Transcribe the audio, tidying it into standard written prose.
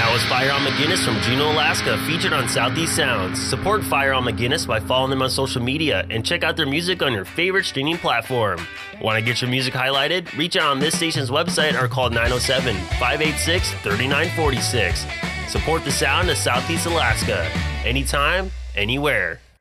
That was Fire on McGinnis from Juneau, Alaska, featured on Southeast Sounds. Support Fire on McGinnis by following them on social media and check out their music on your favorite streaming platform. Want to get your music highlighted? Reach out on this station's website or call 907-586-3946. Support the sound of Southeast Alaska. Anytime, anywhere.